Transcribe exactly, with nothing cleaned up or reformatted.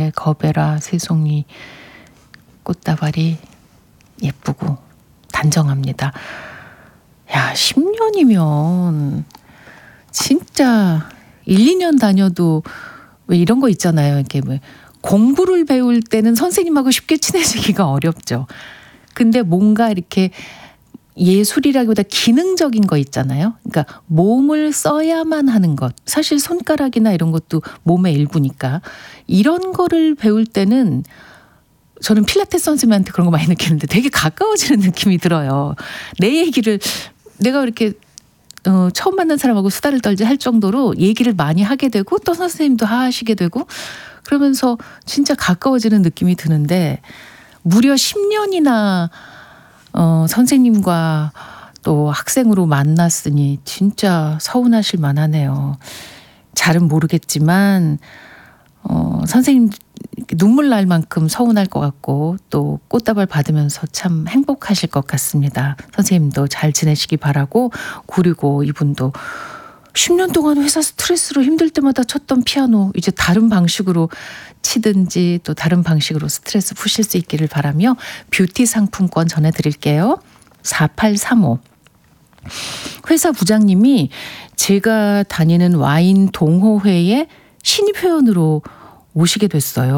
네, 거베라 새송이 꽃다발이 예쁘고 단정합니다. 야, 십 년이면 진짜 일, 이 년 다녀도 왜 이런 거 있잖아요. 이렇게 뭐 공부를 배울 때는 선생님하고 쉽게 친해지기가 어렵죠. 근데 뭔가 이렇게 예술이라기보다 기능적인 거 있잖아요. 그러니까 몸을 써야만 하는 것. 사실 손가락이나 이런 것도 몸의 일부니까. 이런 거를 배울 때는 저는 필라테스 선생님한테 그런 거 많이 느끼는데 되게 가까워지는 느낌이 들어요. 내 얘기를 내가 이렇게 어, 처음 만난 사람하고 수다를 떨지 할 정도로 얘기를 많이 하게 되고 또 선생님도 하시게 되고 그러면서 진짜 가까워지는 느낌이 드는데 무려 십 년이나 어, 선생님과 또 학생으로 만났으니 진짜 서운하실 만하네요. 잘은 모르겠지만 어, 선생님 눈물 날 만큼 서운할 것 같고 또 꽃다발 받으면서 참 행복하실 것 같습니다. 선생님도 잘 지내시기 바라고 그리고 이분도 십 년 동안 회사 스트레스로 힘들 때마다 쳤던 피아노 이제 다른 방식으로 치든지 또 다른 방식으로 스트레스 푸실 수 있기를 바라며 뷰티 상품권 전해드릴게요. 사팔삼오 회사 부장님이 제가 다니는 와인 동호회에 신입 회원으로 오시게 됐어요.